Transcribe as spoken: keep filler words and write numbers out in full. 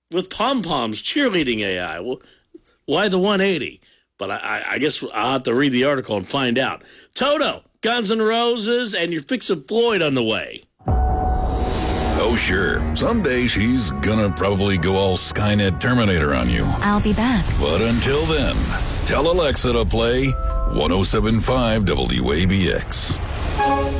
with pom poms cheerleading A I. Well, why the one eighty? But I, I, I guess I'll have to read the article and find out. Toto, Guns N' Roses, and your Fix of Floyd on the way. Oh, sure. Someday she's gonna probably go all Skynet Terminator on you. I'll be back. But until then, tell Alexa to play one oh seven point five W A B X.